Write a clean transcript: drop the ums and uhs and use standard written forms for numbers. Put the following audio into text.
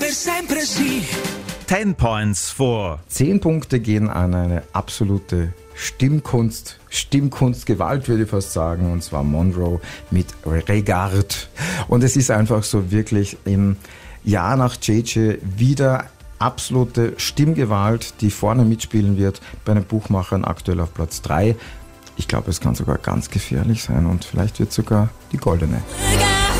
per sempre sì. 10 points for 10 Punkte gehen an eine absolute Stimmkunstgewalt, würde ich fast sagen, und zwar Monroe mit Regard. Und es ist einfach so wirklich im Jahr nach JJ wieder absolute Stimmgewalt, die vorne mitspielen wird, bei den Buchmachern aktuell auf Platz 3. Ich glaube, es kann sogar ganz gefährlich sein und vielleicht wird sogar die goldene. Regard.